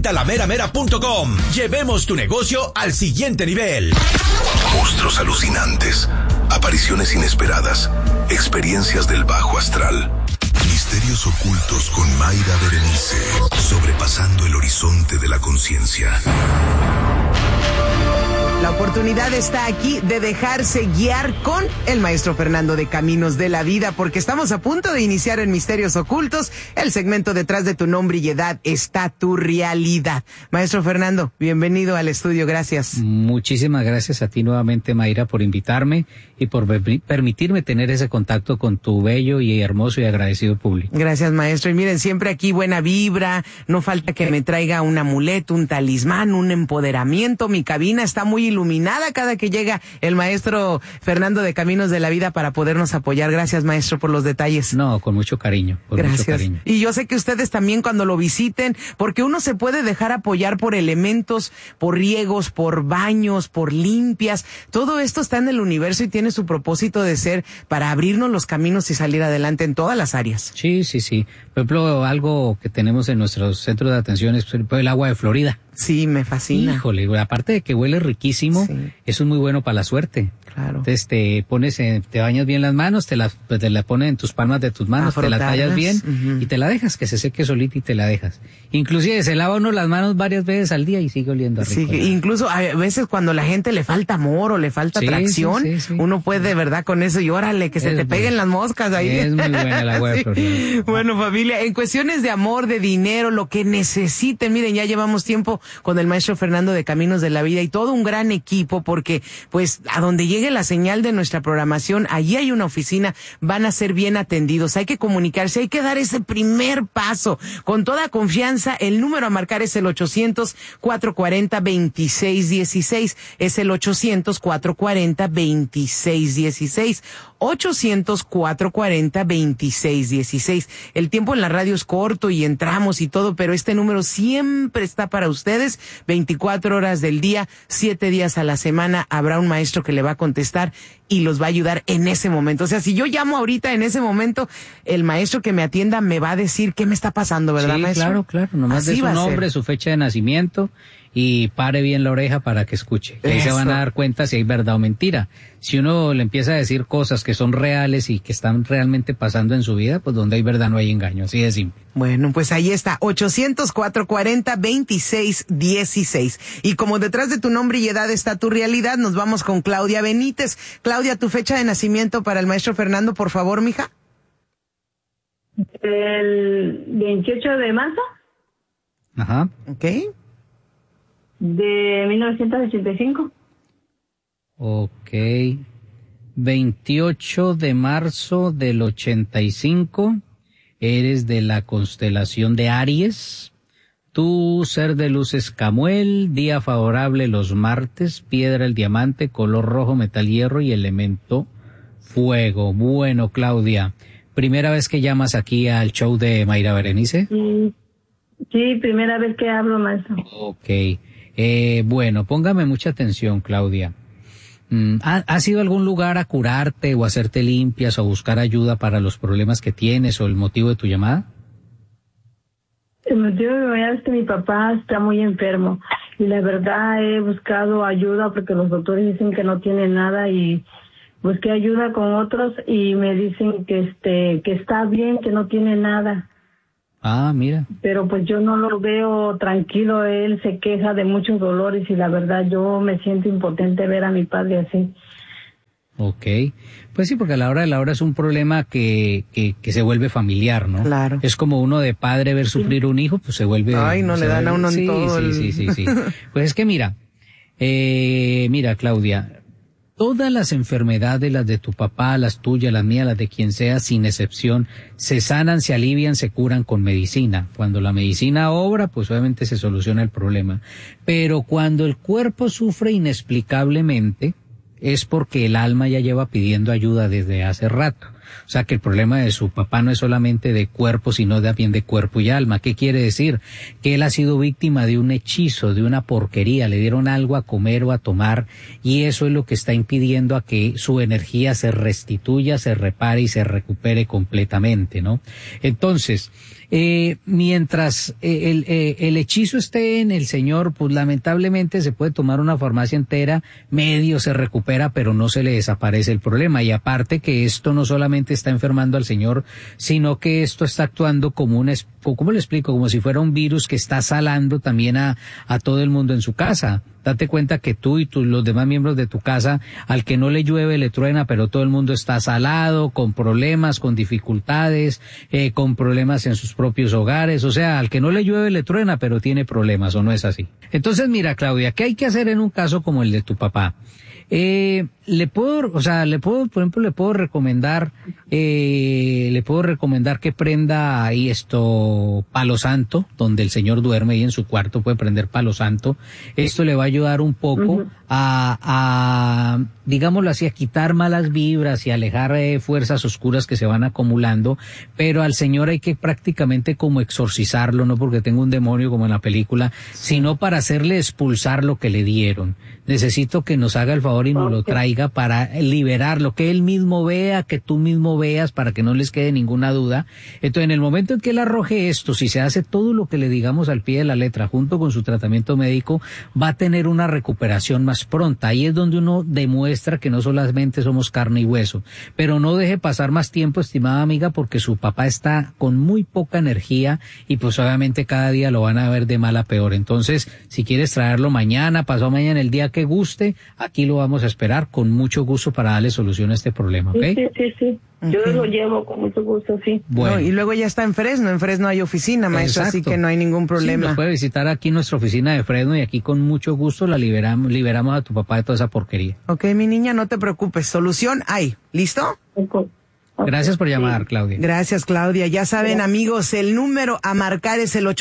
inventalameramera.com. Llevemos tu negocio al siguiente nivel. Monstruos alucinantes, apariciones inesperadas, experiencias del bajo astral. Misterios ocultos con Mayra Berenice, sobrepasando el horizonte de la conciencia. La oportunidad está aquí de dejarse guiar con el maestro Fernando de Caminos de la Vida, porque estamos a punto de iniciar en Misterios Ocultos, el segmento detrás de tu nombre y edad está tu realidad. Maestro Fernando, bienvenido al estudio, gracias. Muchísimas gracias a ti nuevamente, Mayra, por invitarme y por permitirme tener ese contacto con tu bello y hermoso y agradecido público. Gracias, maestro. Y miren, siempre aquí buena vibra, no falta que me traiga un amuleto, un talismán, un empoderamiento. Mi cabina está muy iluminada cada que llega el maestro Fernando de Caminos de la Vida para podernos apoyar. Gracias, maestro, por los detalles. No, con mucho cariño. Gracias. Mucho cariño. Y yo sé que ustedes también cuando lo visiten, porque uno se puede dejar apoyar por elementos, por riegos, por baños, por limpias. Todo esto está en el universo y tiene su propósito de ser para abrirnos los caminos y salir adelante en todas las áreas. Sí. Por ejemplo, algo que tenemos en nuestros centros de atención es el agua de Florida. Sí, me fascina. Híjole, aparte de que huele riquísimo, sí. Eso es muy bueno para la suerte. Claro. Entonces te bañas bien las manos, te la pones en tus palmas de tus manos, te la tallas bien y te la dejas que se seque solita y te la dejas. Inclusive se lava uno las manos varias veces al día y sigue oliendo rico. Sí, incluso a veces cuando la gente le falta amor o le falta atracción, uno puede de verdad con eso y órale, que se te peguen las moscas ahí. Es muy buena el agua de Florida. Bueno, familia, en cuestiones de amor, de dinero, lo que necesiten, miren, ya llevamos tiempo con el maestro Fernando de Caminos de la Vida y todo un gran equipo porque pues a donde llegue la señal de nuestra programación, allí hay una oficina, van a ser bien atendidos, hay que comunicarse, hay que dar ese primer paso con toda confianza. El número a marcar es el 800-440-2616, es el 800-440-2616, 800-440-2616. El tiempo en la radio es corto y entramos y todo, pero este número siempre está para ustedes, 24 horas del día, 7 días a la semana, habrá un maestro que le va a contestar y los va a ayudar en ese momento. O sea, si yo llamo ahorita en ese momento, el maestro que me atienda me va a decir qué me está pasando, ¿verdad, maestro? Claro. Nomás de su nombre, su fecha de nacimiento y pare bien la oreja para que escuche. Y ahí se van a dar cuenta si hay verdad o mentira. Si uno le empieza a decir cosas que son reales y que están realmente pasando en su vida, pues donde hay verdad no hay engaño, así de simple. Bueno, pues ahí está, 800-440-2616. Y como detrás de tu nombre y edad está tu realidad, nos vamos con Claudia Benítez. Claudia, tu fecha de nacimiento para el maestro Fernando, por favor, mija. El 28 de marzo. Ajá. Ok. De 1985. Ok. 28 de marzo del 85. Eres de la constelación de Aries. Tu ser de luz es Camuel. Día favorable los martes. Piedra el diamante. Color rojo, metal hierro y elemento fuego. Bueno, Claudia, ¿primera vez que llamas aquí al show de Mayra Berenice? Sí, primera vez que hablo, maestro. Ok. Bueno, póngame mucha atención, Claudia. ¿Has ido a algún lugar a curarte o a hacerte limpias o a buscar ayuda para los problemas que tienes o el motivo de tu llamada? El motivo de mi llamada es que mi papá está muy enfermo y la verdad he buscado ayuda porque los doctores dicen que no tiene nada y busqué ayuda con otros y me dicen que está bien, que no tiene nada. Ah, mira. Pero pues yo no lo veo tranquilo, él se queja de muchos dolores y la verdad yo me siento impotente ver a mi padre así. Ok, pues sí, porque a la hora de la hora es un problema que se vuelve familiar, ¿no? Claro. Es como uno de padre ver sufrir un hijo, pues se vuelve... Ay, no le dan a uno en todo Sí. Pues es que mira, Claudia, todas las enfermedades, las de tu papá, las tuyas, las mías, las de quien sea, sin excepción, se sanan, se alivian, se curan con medicina. Cuando la medicina obra, pues obviamente se soluciona el problema. Pero cuando el cuerpo sufre inexplicablemente, es porque el alma ya lleva pidiendo ayuda desde hace rato. O sea que el problema de su papá no es solamente de cuerpo, sino también de cuerpo y alma. ¿Qué quiere decir? Que él ha sido víctima de un hechizo, de una porquería. Le dieron algo a comer o a tomar y eso es lo que está impidiendo a que su energía se restituya, se repare y se recupere completamente, ¿no? Entonces, Mientras el hechizo esté en el señor, pues lamentablemente se puede tomar una farmacia entera, medio se recupera, pero no se le desaparece el problema. Y aparte que esto no solamente está enfermando al señor, sino que esto está actuando como ¿cómo le explico? Como si fuera un virus que está salando también a todo el mundo en su casa. Date cuenta que tú y los demás miembros de tu casa, al que no le llueve le truena, pero todo el mundo está salado, con problemas, con dificultades, con problemas en sus propios hogares. O sea, al que no le llueve le truena, pero tiene problemas, ¿o no es así? Entonces, mira, Claudia, ¿qué hay que hacer en un caso como el de tu papá? Le puedo recomendar que prenda ahí palo santo, donde el señor duerme y en su cuarto puede prender palo santo. Esto le va a ayudar un poco a digámoslo así, a quitar malas vibras y alejar fuerzas oscuras que se van acumulando, pero al señor hay que prácticamente como exorcizarlo, no porque tenga un demonio como en la película, sino para hacerle expulsar lo que le dieron. Necesito que nos haga el favor y nos lo traiga para liberarlo, que él mismo vea, que tú mismo veas, para que no les quede ninguna duda. Entonces, en el momento en que él arroje esto, si se hace todo lo que le digamos al pie de la letra, junto con su tratamiento médico, va a tener una recuperación más pronta. Ahí es donde uno demuestra que no solamente somos carne y hueso. Pero no deje pasar más tiempo, estimada amiga, porque su papá está con muy poca energía y pues obviamente cada día lo van a ver de mal a peor. Entonces, si quieres traerlo mañana, pasado mañana, el día que guste, aquí lo vamos a esperar con mucho gusto para darle solución a este problema, ¿ok? Sí. Yo lo llevo con mucho gusto, sí. Bueno. No, y luego ya está en Fresno hay oficina, maestro, así que no hay ningún problema. Sí, nos puede visitar aquí nuestra oficina de Fresno y aquí con mucho gusto la liberamos a tu papá de toda esa porquería. Ok, mi niña, no te preocupes, solución hay, ¿listo? Gracias por llamar, Claudia. Gracias, Claudia. Ya saben, amigos, el número a marcar es el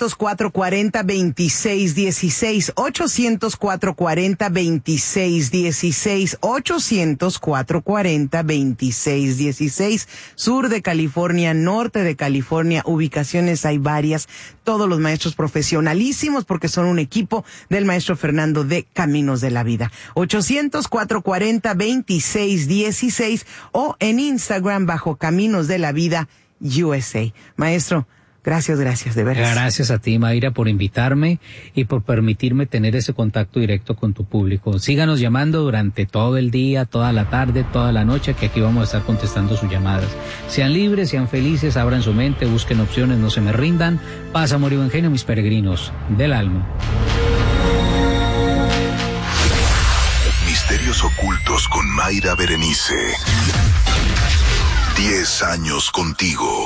800-440-2616. 800-440-2616. 800-440-2616. Sur de California, norte de California, ubicaciones hay varias. Todos los maestros profesionalísimos porque son un equipo del maestro Fernando de Caminos de la Vida. 800-440-2616 o en Instagram bajo Caminos de la Vida USA. Maestro, gracias, de veras. Gracias a ti, Mayra, por invitarme y por permitirme tener ese contacto directo con tu público. Síganos llamando durante todo el día, toda la tarde, toda la noche, que aquí vamos a estar contestando sus llamadas. Sean libres, sean felices, abran su mente, busquen opciones, no se me rindan. Paz, amor y buen genio, mis peregrinos del alma. Misterios ocultos con Mayra Berenice. 10 años contigo.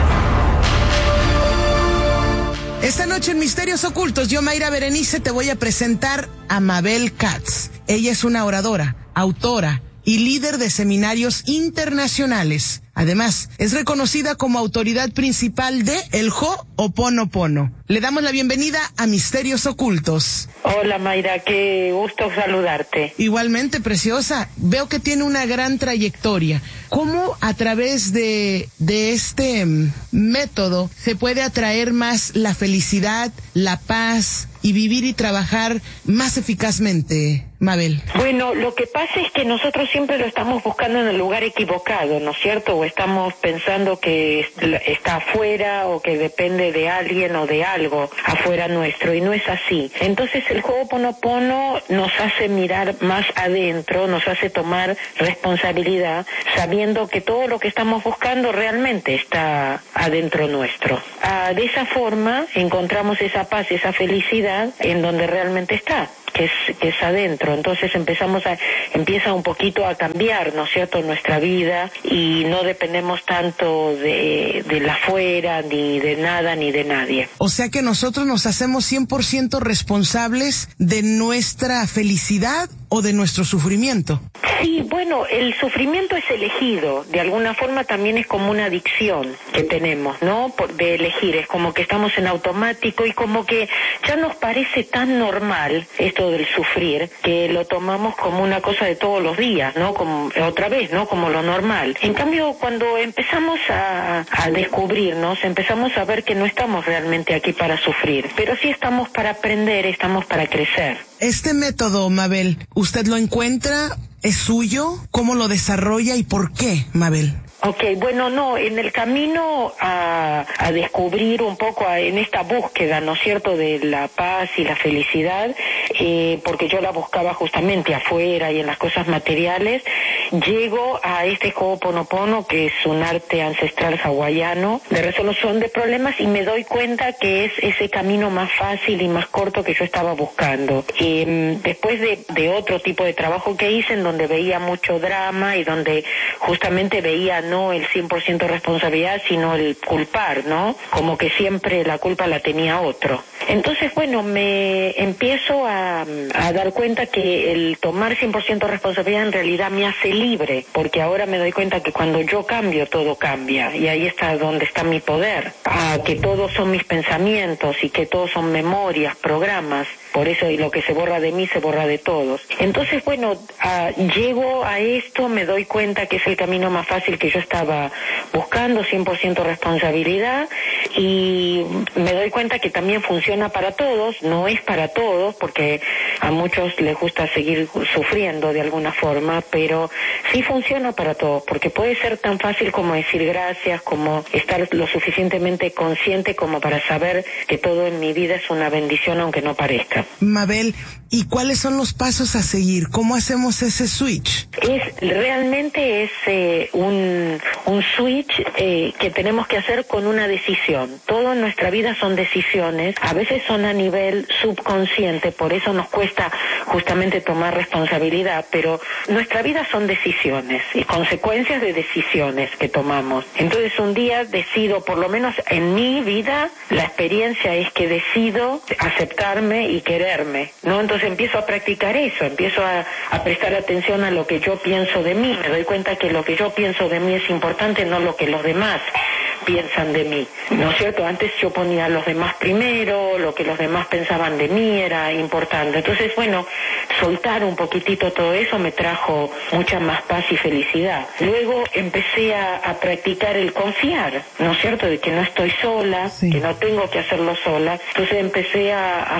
Esta noche en Misterios Ocultos, yo, Mayra Berenice, te voy a presentar a Mabel Katz. Ella es una oradora, autora y líder de seminarios internacionales. Además, es reconocida como autoridad principal de el Ho'oponopono. Le damos la bienvenida a Misterios Ocultos. Hola, Mayra, qué gusto saludarte. Igualmente, preciosa. Veo que tiene una gran trayectoria. ¿Cómo a través de este método se puede atraer más la felicidad, la paz y vivir y trabajar más eficazmente, Mabel? Bueno, lo que pasa es que nosotros siempre lo estamos buscando en el lugar equivocado, ¿no es cierto? O estamos pensando que está afuera o que depende de alguien o de algo afuera nuestro, y no es así. Entonces el Ho'oponopono nos hace mirar más adentro, nos hace tomar responsabilidad, sabiendo que todo lo que estamos buscando realmente está adentro nuestro. De esa forma encontramos esa paz, esa felicidad en donde realmente está, que es adentro. Entonces empieza un poquito a cambiar, ¿no es cierto?, nuestra vida, y no dependemos tanto de la afuera, ni de nada, ni de nadie. O sea que nosotros nos hacemos 100% responsables de nuestra felicidad o de nuestro sufrimiento. Sí, bueno, el sufrimiento es elegido. De alguna forma también es como una adicción que tenemos, ¿no? De elegir. Es como que estamos en automático y como que ya nos parece tan normal esto del sufrir, que lo tomamos como una cosa de todos los días, ¿no? Como otra vez, ¿no? Como lo normal. En cambio, cuando empezamos a descubrirnos, empezamos a ver que no estamos realmente aquí para sufrir, pero sí estamos para aprender, estamos para crecer. Este método, Mabel, ¿usted lo encuentra? ¿Es suyo? ¿Cómo lo desarrolla y por qué, Mabel? Ok, bueno, no, en el camino a descubrir un poco, en esta búsqueda, ¿no es cierto?, de la paz y la felicidad, porque yo la buscaba justamente afuera y en las cosas materiales, llego a este Ho'oponopono, que es un arte ancestral hawaiano de resolución de problemas, y me doy cuenta que es ese camino más fácil y más corto que yo estaba buscando. Después de otro tipo de trabajo que hice, en donde veía mucho drama y donde justamente veía no el 100% responsabilidad, sino el culpar, ¿no? Como que siempre la culpa la tenía otro. Entonces, bueno, me empiezo a dar cuenta que el tomar 100% responsabilidad en realidad me hace libre, porque ahora me doy cuenta que cuando yo cambio, todo cambia, y ahí está donde está mi poder, que todos son mis pensamientos y que todos son memorias, programas. Por eso, y lo que se borra de mí se borra de todos. Entonces, bueno, llego a esto, me doy cuenta que es el camino más fácil que yo estaba buscando, 100% responsabilidad, y me doy cuenta que también funciona para todos, no es para todos, porque a muchos les gusta seguir sufriendo de alguna forma, pero sí funciona para todos, porque puede ser tan fácil como decir gracias, como estar lo suficientemente consciente como para saber que todo en mi vida es una bendición, aunque no parezca. Mabel, ¿y cuáles son los pasos a seguir? ¿Cómo hacemos ese switch? Realmente es un switch que tenemos que hacer con una decisión. Todo en nuestra vida son decisiones, a veces son a nivel subconsciente, por eso nos cuesta justamente tomar responsabilidad, pero nuestra vida son decisiones y consecuencias de decisiones que tomamos. Entonces un día decido, por lo menos en mi vida, la experiencia es que decido aceptarme y quererme, ¿no? Entonces empiezo a practicar eso, empiezo a prestar atención a lo que yo pienso de mí, me doy cuenta que lo que yo pienso de mí es importante, no lo que los demás piensan de mí, ¿no es cierto? Antes yo ponía a los demás primero, lo que los demás pensaban de mí era importante. Entonces, bueno, soltar un poquitito todo eso me trajo mucha más paz y felicidad. Luego empecé a practicar el confiar, ¿no es cierto? De que no estoy sola, sí, que no tengo que hacerlo sola. Entonces empecé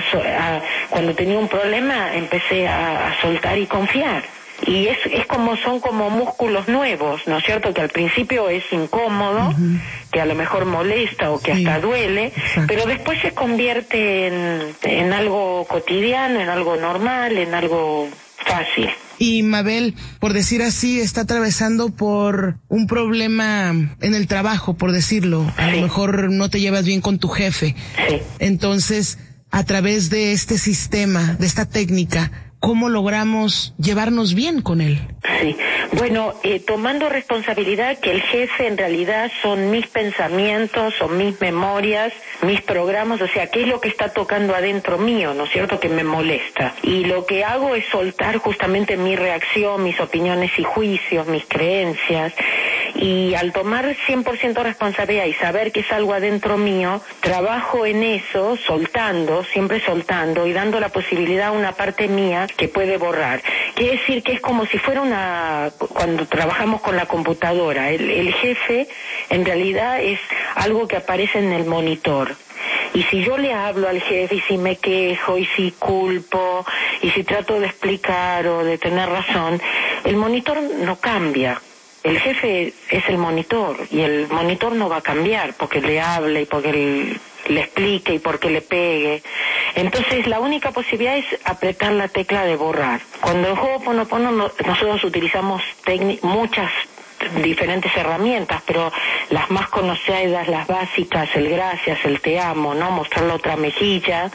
cuando tenía un problema, empecé a soltar y confiar. Y es como, son como músculos nuevos, ¿no es cierto? Que al principio es incómodo, que a lo mejor molesta o que hasta duele, exacto, pero después se convierte en algo cotidiano, en algo normal, en algo fácil. Y Mabel, por decir así, está atravesando por un problema en el trabajo, por decirlo. A lo mejor no te llevas bien con tu jefe. Sí. Entonces, a través de este sistema, de esta técnica, ¿cómo logramos llevarnos bien con él? Sí, bueno, tomando responsabilidad que el jefe en realidad son mis pensamientos, son mis memorias, mis programas, o sea, qué es lo que está tocando adentro mío, ¿no es cierto?, que me molesta. Y lo que hago es soltar justamente mi reacción, mis opiniones y juicios, mis creencias, y al tomar 100% responsabilidad y saber que es algo adentro mío, trabajo en eso, soltando, siempre soltando y dando la posibilidad a una parte mía que puede borrar. Quiere decir que es como si fuera cuando trabajamos con la computadora, el jefe en realidad es algo que aparece en el monitor. Y si yo le hablo al jefe, y si me quejo, y si culpo, y si trato de explicar o de tener razón, el monitor no cambia. El jefe es el monitor, y el monitor no va a cambiar porque le hable y porque le explique y porque le pegue. Entonces la única posibilidad es apretar la tecla de borrar. Cuando en Ho'oponopono nosotros utilizamos muchas diferentes herramientas, pero las más conocidas, las básicas, el gracias, el te amo, ¿no? Mostrar la otra mejilla.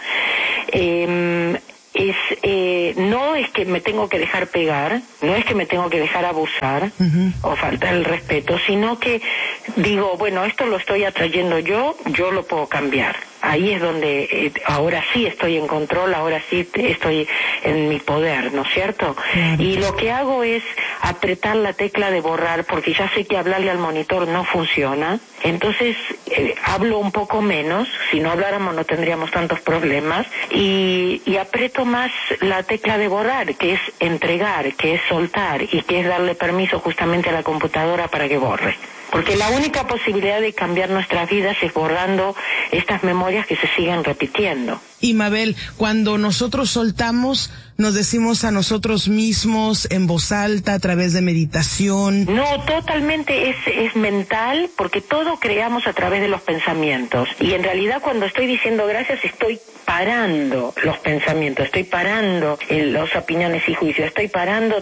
No es que me tengo que dejar pegar, no es que me tengo que dejar abusar o faltar el respeto, sino que digo, bueno, esto lo estoy atrayendo yo lo puedo cambiar. Ahí es donde ahora sí estoy en control, ahora sí estoy en mi poder, ¿no es cierto? Y lo que hago es apretar la tecla de borrar, porque ya sé que hablarle al monitor no funciona. Entonces hablo un poco menos, si no habláramos no tendríamos tantos problemas, y aprieto más la tecla de borrar, que es entregar, que es soltar y que es darle permiso justamente a la computadora para que borre. Porque la única posibilidad de cambiar nuestras vidas es borrando estas memorias que se siguen repitiendo. Y Mabel, cuando nosotros soltamos, nos decimos a nosotros mismos en voz alta, a través de meditación. No, totalmente es mental, porque todo creamos a través de los pensamientos. Y en realidad cuando estoy diciendo gracias, estoy parando los pensamientos, estoy parando las opiniones y juicios, estoy parando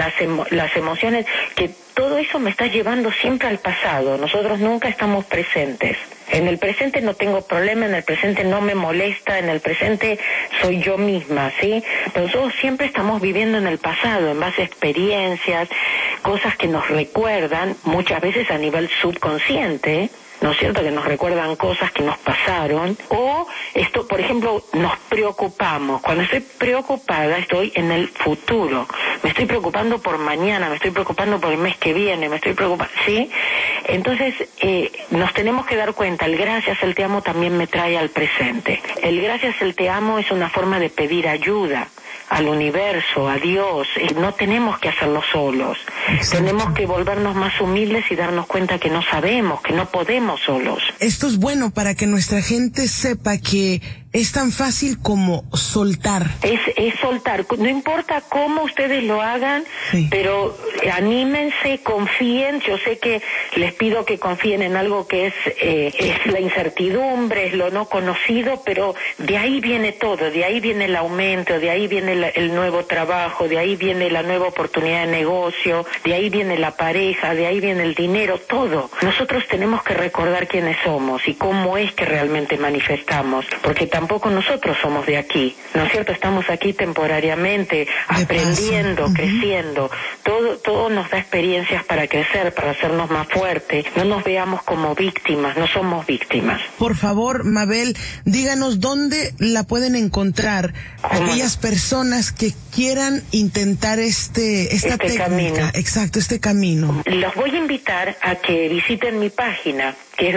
las emociones, que todo eso me está llevando siempre al pasado. Nosotros nunca estamos presentes. En el presente no tengo problema, en el presente no me molesta, en el presente soy yo misma, ¿sí? Pero nosotros siempre estamos viviendo en el pasado, en base a experiencias, cosas que nos recuerdan, muchas veces a nivel subconsciente, ¿no es cierto?, que nos recuerdan cosas que nos pasaron, o esto, por ejemplo, nos preocupamos. Cuando estoy preocupada, estoy en el futuro, me estoy preocupando por mañana, me estoy preocupando por el mes que viene, me estoy preocupando, ¿sí? Entonces, nos tenemos que dar cuenta, el gracias, el te amo también me trae al presente. El gracias, el te amo es una forma de pedir ayuda al universo, a Dios. No tenemos que hacerlo solos. Exacto. Tenemos que volvernos más humildes y darnos cuenta que no sabemos, que no podemos solos. Esto es bueno para que nuestra gente sepa que es tan fácil como soltar. Es soltar. No importa cómo ustedes lo hagan, sí, pero anímense, confíen. Yo sé que les pido que confíen en algo que es la incertidumbre, es lo no conocido, pero de ahí viene todo, de ahí viene el aumento, de ahí viene el nuevo trabajo, de ahí viene la nueva oportunidad de negocio, de ahí viene la pareja, de ahí viene el dinero, todo. Nosotros tenemos que recordar quiénes somos y cómo es que realmente manifestamos, porque tampoco nosotros somos de aquí, ¿no es cierto? Estamos aquí temporariamente, aprendiendo, creciendo. Todo nos da experiencias para crecer, para hacernos más fuertes. No nos veamos como víctimas, no somos víctimas. Por favor, Mabel, díganos dónde la pueden encontrar aquellas personas que quieran intentar esta técnica. Camino. Exacto, este camino. Los voy a invitar a que visiten mi página, que es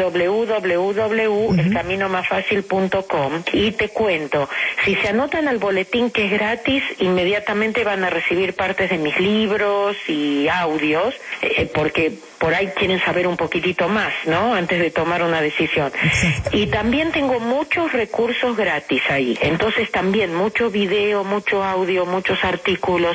www.elcaminomasfacil.com, y te cuento, si se anotan al boletín, que es gratis, inmediatamente van a recibir partes de mis libros y audios, porque por ahí quieren saber un poquitito más, ¿no?, antes de tomar una decisión. Exacto. Y también tengo muchos recursos gratis ahí, entonces también mucho video, mucho audio, muchos artículos,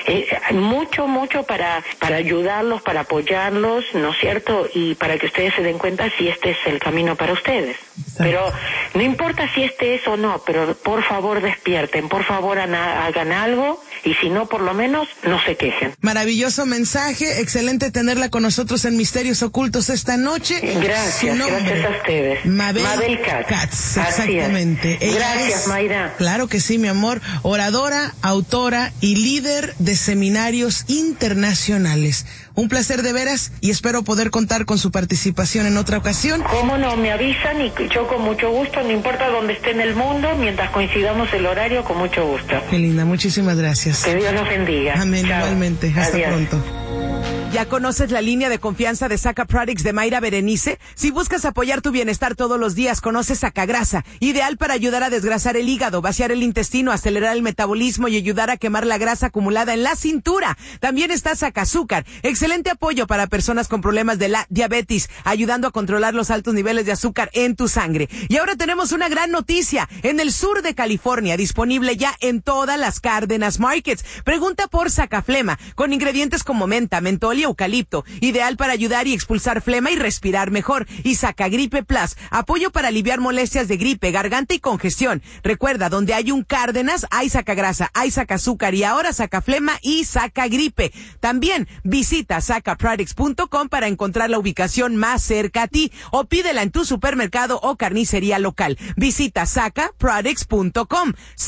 mucho para ayudarlos, para apoyarlos, ¿no es cierto?, y para que ustedes se den cuenta si este es el camino para ustedes. Exacto. Pero no importa si este es o no, pero por favor despierten, por favor hagan algo, y si no, por lo menos no se quejen. Maravilloso mensaje, excelente tenerla con nosotros en Misterios Ocultos esta noche. Gracias, gracias a ustedes. Mabel Katz, exactamente. Gracias, Mayra. Claro que sí, mi amor, oradora, autora y líder de seminarios internacionales. Un placer de veras y espero poder contar con su participación en otra ocasión. Cómo no, me avisan y yo con mucho gusto, no importa dónde esté en el mundo, mientras coincidamos el horario, con mucho gusto. Qué linda, muchísimas gracias. Que Dios los bendiga. Amén, chao. Igualmente, hasta Adiós. pronto. ¿Ya conoces la línea de confianza de Saca Products de Mayra Berenice? Si buscas apoyar tu bienestar todos los días, conoce Sacagrasa, ideal para ayudar a desgrasar el hígado, vaciar el intestino, acelerar el metabolismo y ayudar a quemar la grasa acumulada en la cintura. También está Sacazúcar, excelente apoyo para personas con problemas de la diabetes, ayudando a controlar los altos niveles de azúcar en tu sangre. Y ahora tenemos una gran noticia, en el sur de California, disponible ya en todas las Cárdenas Markets. Pregunta por Sacaflema, con ingredientes como menta, mentol y eucalipto, ideal para ayudar y expulsar flema y respirar mejor. Y Sacagripe Plus, apoyo para aliviar molestias de gripe, garganta y congestión. Recuerda, donde hay un Cárdenas, hay Sacagrasa, hay Sacazúcar y ahora Sacaflema y Sacagripe. También visita sacaproducts.com para encontrar la ubicación más cerca a ti o pídela en tu supermercado o carnicería local. Visita sacaproducts.com,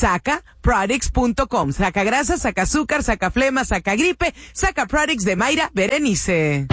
sacaproducts.com. Sacagrasa, Sacazúcar, Sacaflema, Sacagripe, Sacaproducts de Mayra Berenice.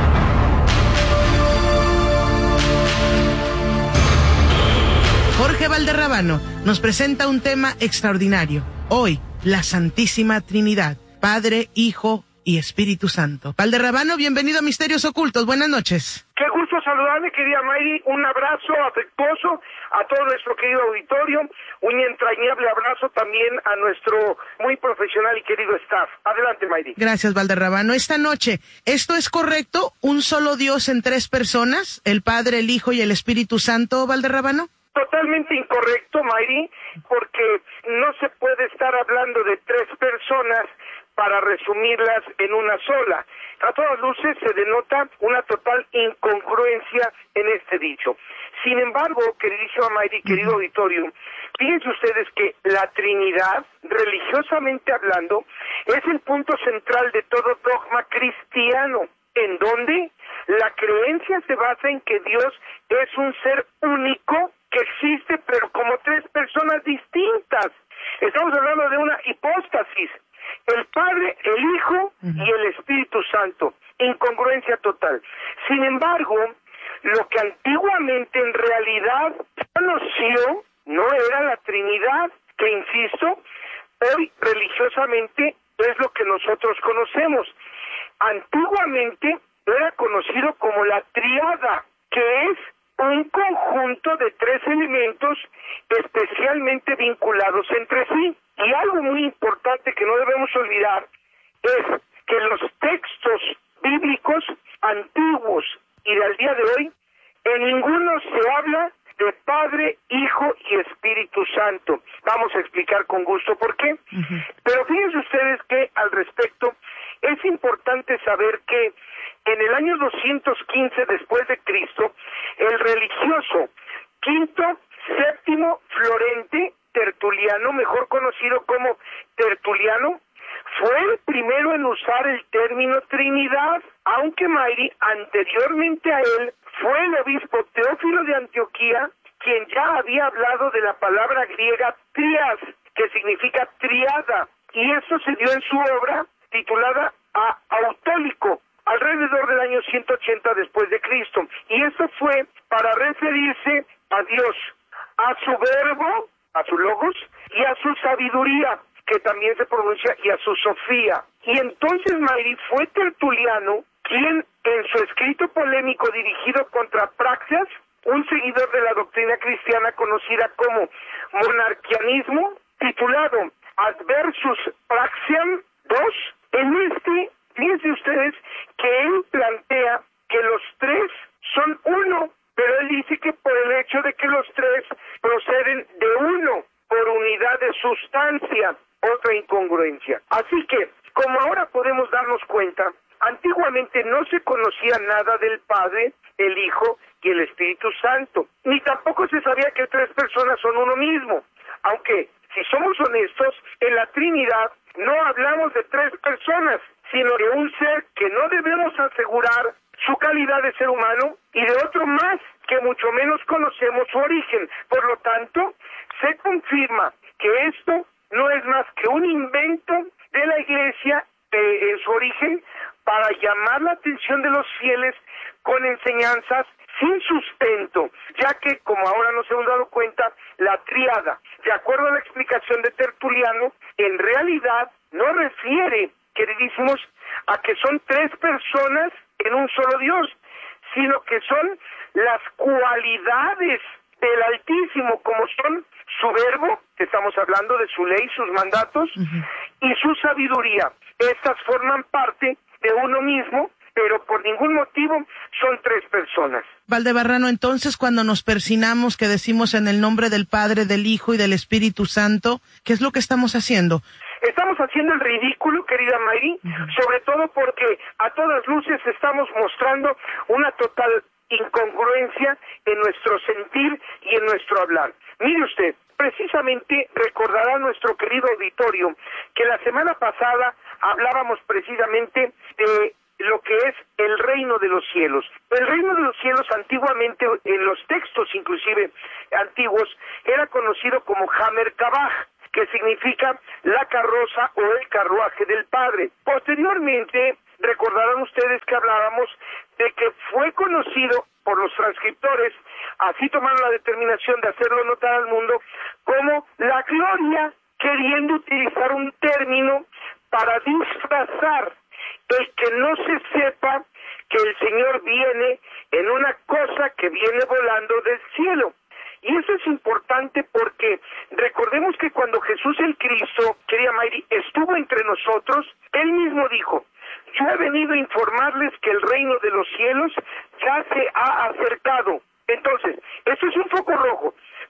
Jorge Valderrábano nos presenta un tema extraordinario. Hoy, la Santísima Trinidad, Padre, Hijo y Espíritu Santo. Valderrábano, bienvenido a Misterios Ocultos. Buenas noches. Qué gusto saludarle, querida Mayri. Un abrazo afectuoso a todo nuestro querido auditorio. Un entrañable abrazo también a nuestro muy profesional y querido staff. Adelante, Mayri. Gracias, Valderrábano. Esta noche, ¿esto es correcto? ¿Un solo Dios en tres personas? ¿El Padre, el Hijo y el Espíritu Santo, Valderrábano? Totalmente incorrecto, Mayri, porque no se puede estar hablando de 3 personas para resumirlas en una sola. A todas luces se denota una total incongruencia en este dicho. Sin embargo, queridísima Mayri, querido auditorio, fíjense ustedes que la Trinidad, religiosamente hablando, es el punto central de todo dogma cristiano. ¿En donde la creencia se basa en que Dios es un ser único que existe, pero como 3 personas distintas? Estamos hablando de una hipóstasis, el Padre, el Hijo y el Espíritu Santo. Incongruencia total. Sin embargo, lo que antiguamente en realidad conoció no era la Trinidad, que insisto, hoy religiosamente es lo que nosotros conocemos. Antiguamente era conocido como la tríada, que es un conjunto de 3 elementos especialmente vinculados entre sí. Y algo muy importante que no debemos olvidar es que los textos bíblicos antiguos y del día de hoy, en ninguno se habla de Padre, Hijo y Espíritu Santo. Vamos a explicar con gusto por qué. Pero fíjense ustedes que al respecto es importante saber que en el año 215 después de Cristo, el religioso Quinto Séptimo Florente Tertuliano, mejor conocido como Tertuliano, fue el primero en usar el término Trinidad, aunque Mayri, anteriormente a él, fue el obispo Teófilo de Antioquía quien ya había hablado de la palabra griega trias, que significa triada, y esto se dio en su obra titulada Autólico, alrededor del año 180 después de Cristo, y esto fue para referirse a Dios, a su verbo, a su logos, y a su sabiduría, que también se pronuncia, y a su sofía. Y entonces Mayri, fue Tertuliano quien en su escrito polémico dirigido contra Praxias, un seguidor de la doctrina cristiana conocida como monarquianismo, titulado Adversus Praxiam 2, en este, fíjense ustedes que él plantea que los 3 son uno, pero él dice que por el hecho de que los 3 proceden de uno, por unidad de sustancia, otra incongruencia. Así que, como ahora podemos darnos cuenta, antiguamente no se conocía nada del Padre, el Hijo y el Espíritu Santo, ni tampoco se sabía que 3 personas son uno mismo, aunque, si somos honestos, en la Trinidad no hablamos de 3 personas, sino de un ser que no debemos asegurar su calidad de ser humano y de otro más que mucho menos conocemos su origen. Por lo tanto, se confirma que esto no es más que un invento de la Iglesia en su origen para llamar la atención de los fieles con enseñanzas sin sustento, ya que, como ahora nos hemos dado cuenta, la tríada, de acuerdo a la explicación de Tertuliano, en realidad no refiere, queridísimos, a que son 3 personas en un solo Dios, sino que son las cualidades del Altísimo, como son su verbo, que estamos hablando de su ley, sus mandatos, y su sabiduría. Estas forman parte de uno mismo, pero por ningún motivo son 3 personas. Valdebarrano, entonces, cuando nos persinamos, que decimos en el nombre del Padre, del Hijo y del Espíritu Santo, ¿qué es lo que estamos haciendo? Estamos haciendo el ridículo, querida Mayri, sobre todo porque a todas luces estamos mostrando una total incongruencia en nuestro sentir y en nuestro hablar. Mire usted, precisamente recordará nuestro querido auditorio que la semana pasada hablábamos precisamente de lo que es el reino de los cielos. El reino de los cielos antiguamente, en los textos inclusive antiguos, era conocido como Hamer-Kabaj, que significa la carroza o el carruaje del Padre. Posteriormente, recordarán ustedes que hablábamos de que fue conocido por los transcriptores, así tomaron la determinación de hacerlo notar al mundo, como la gloria, queriendo utilizar un término para disfrazar el que no se sepa que el Señor viene en una cosa que viene volando del cielo. Y eso es importante porque recordemos que cuando Jesús el Cristo, querida Mayri, estuvo entre nosotros, Él mismo dijo: yo he venido a informarles que el reino de los cielos ya se ha acercado. Entonces, esto es un foco rojo,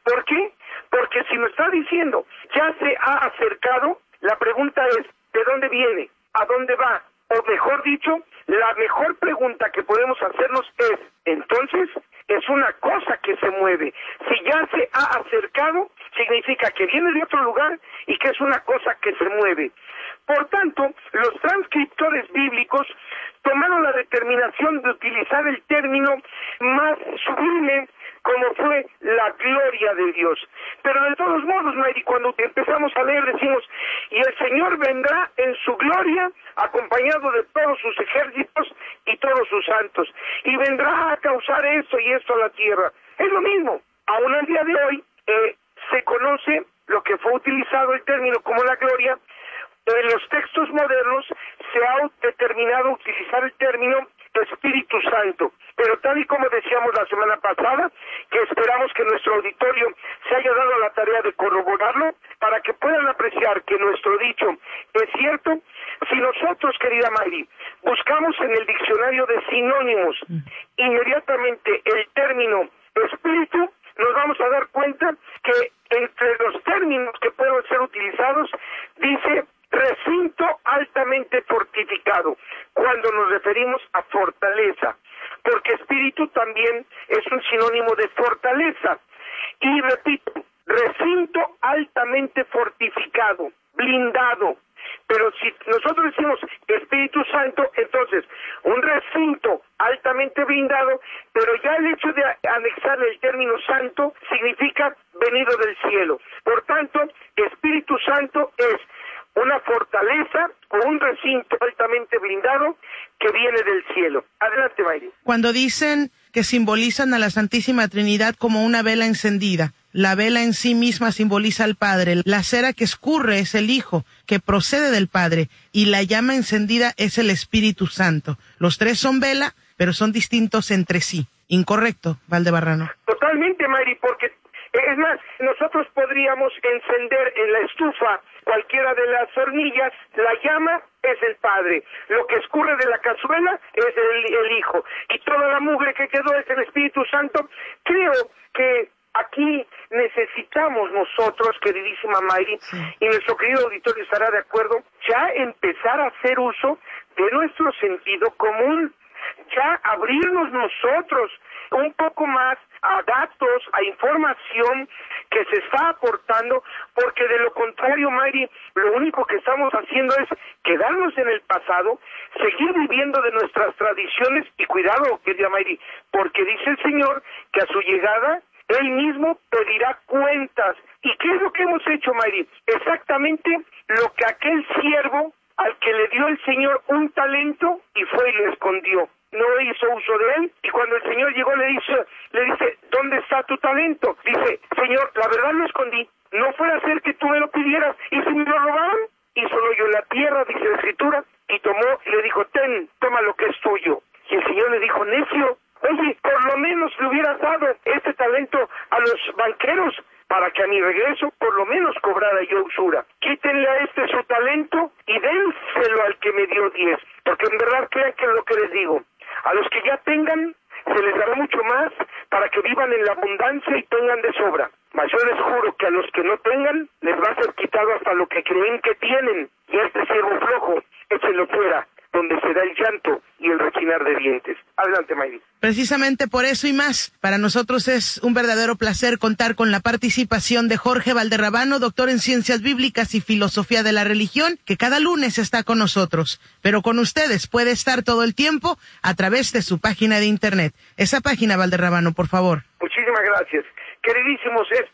¿Por qué? Porque si nos está diciendo, ya se ha acercado, la pregunta es, ¿de dónde viene? ¿A dónde va? O mejor dicho, la mejor pregunta que podemos hacernos es, entonces, es una cosa que se mueve. Si ya se ha acercado, significa que viene de otro lugar y que es una cosa que se mueve. Por tanto, los transcriptores bíblicos tomaron la determinación de utilizar el término más sublime, como fue la gloria de Dios. Pero de todos modos, Mayri, cuando empezamos a leer decimos, y el Señor vendrá en su gloria, acompañado de todos sus ejércitos y todos sus santos, y vendrá a causar esto y esto a la tierra. Es lo mismo. Aún al día de hoy se conoce lo que fue utilizado el término como la gloria. En los textos modernos se ha determinado utilizar el término Espíritu Santo, pero tal y como decíamos la semana pasada, que esperamos que nuestro auditorio se haya dado la tarea de corroborarlo, para que puedan apreciar que nuestro dicho es cierto. Si nosotros, querida Mayri, buscamos en el diccionario de sinónimos inmediatamente el término espíritu, nos vamos a dar cuenta que entre los términos que pueden ser utilizados, dice recinto altamente fortificado, cuando nos referimos a fortaleza, porque espíritu también es un sinónimo de fortaleza. Y repito, recinto altamente fortificado, blindado. Pero si nosotros decimos Espíritu Santo, entonces un recinto altamente blindado, pero ya el hecho de anexarle el término santo significa venido del cielo. Por tanto, Espíritu Santo es una fortaleza o un recinto altamente blindado que viene del cielo. Adelante, Mayri. Cuando dicen que simbolizan a la Santísima Trinidad como una vela encendida, la vela en sí misma simboliza al Padre, la cera que escurre es el Hijo, que procede del Padre, y la llama encendida es el Espíritu Santo. Los tres son vela, pero son distintos entre sí. ¿Incorrecto, Valdebarrano? Totalmente, Mayri, porque es más, nosotros podríamos encender en la estufa cualquiera de las hornillas, la llama es el Padre, lo que escurre de la cazuela es el Hijo, y toda la mugre que quedó es el Espíritu Santo. Creo que aquí necesitamos nosotros, queridísima Mayri, y nuestro querido auditorio estará de acuerdo, ya empezar a hacer uso de nuestro sentido común, ya abrirnos nosotros un poco más a datos, a información que se está aportando, porque de lo contrario, Mayri, lo único que estamos haciendo es quedarnos en el pasado, seguir viviendo de nuestras tradiciones, y cuidado, querida Mayri, porque dice el Señor que a su llegada Él mismo pedirá cuentas. ¿Y qué es lo que hemos hecho, Mayri? Exactamente lo que aquel siervo al que le dio el Señor un talento y fue y lo escondió. No hizo uso de él, y cuando el Señor llegó le dice, ¿dónde está tu talento? Dice, Señor, la verdad lo escondí, no fue a ser que tú me lo pidieras, y si me lo robaron, hizo un hoyo en la tierra, dice la Escritura, y tomó y le dijo, toma lo que es tuyo. Y el Señor le dijo, necio, oye, por lo menos le hubieras dado este talento a los banqueros, para que a mi regreso por lo menos cobrara yo usura. Quítenle a este su talento y dénselo al que me dio 10, porque en verdad crean que es lo que les digo. A los que ya tengan, se les dará mucho más para que vivan en la abundancia y tengan de sobra. Mas yo les juro que a los que no tengan, les va a ser quitado hasta lo que creen que tienen. Y a este siervo flojo, échenlo fuera, donde se da el llanto y el rechinar de dientes. Adelante, Mayri. Precisamente por eso y más, para nosotros es un verdadero placer contar con la participación de Jorge Valderrabano, doctor en Ciencias Bíblicas y Filosofía de la Religión, que cada lunes está con nosotros, pero con ustedes puede estar todo el tiempo a través de su página de internet. Esa página, Valderrabano, por favor. Muchísimas gracias. Queridísimos, es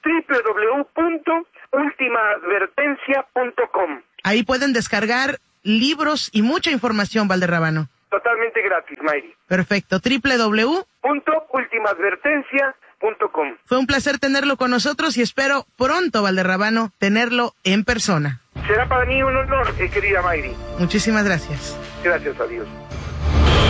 www.ultimaadvertencia.com. Ahí pueden descargar libros y mucha información, Valderrabano. Totalmente gratis, Mayri. Perfecto, www.ultimaadvertencia.com. Fue un placer tenerlo con nosotros y espero pronto, Valderrabano, tenerlo en persona. Será para mí un honor, querida Mayri. Muchísimas gracias. Gracias a Dios.